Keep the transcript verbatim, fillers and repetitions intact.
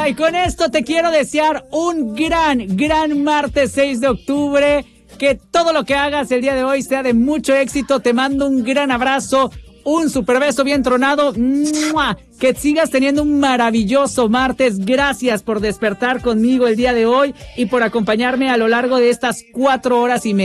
y con esto te quiero desear un gran, gran martes seis de octubre. Que todo lo que hagas el día de hoy sea de mucho éxito. Te mando un gran abrazo, un super beso bien tronado. ¡Mua! Que sigas teniendo un maravilloso martes. Gracias por despertar conmigo el día de hoy y por acompañarme a lo largo de estas cuatro horas y media.